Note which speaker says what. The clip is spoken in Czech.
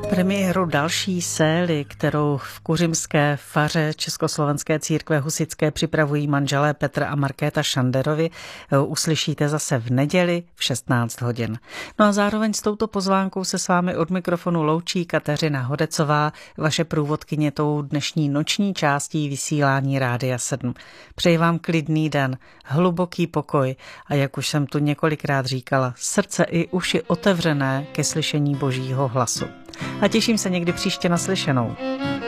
Speaker 1: Premiéru další sély, kterou v kuřimské faře Československé církve husitské připravují manželé Petr a Markéta Šanderovi, uslyšíte zase v neděli v 16 hodin. No a zároveň s touto pozvánkou se s vámi od mikrofonu loučí Kateřina Hodecová, vaše průvodkyně tou dnešní noční částí vysílání Rádia 7. Přeji vám klidný den, hluboký pokoj a jak už jsem tu několikrát říkala, srdce i uši otevřené ke slyšení Božího hlasu. A těším se někdy příště na slyšenou.